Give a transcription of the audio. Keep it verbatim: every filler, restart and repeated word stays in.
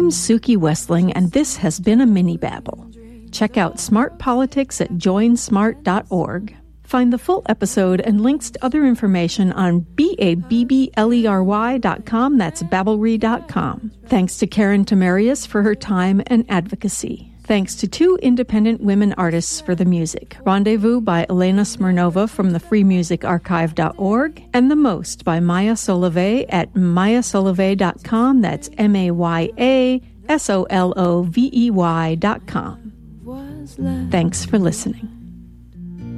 I'm Suki Westling, and this has been a mini babble. Check out Smart Politics at join smart dot org. Find the full episode and links to other information on B A B B L E R Y dot com. That's babblery dot com. Thanks to Karen Tamarius for her time and advocacy. Thanks to two independent women artists for the music. Rendezvous by Elena Smirnova from the free music archive dot org and The Most by Maya Solovey at maya solovey dot com. That's M A Y A S O L O V E Y dot com. Thanks for listening.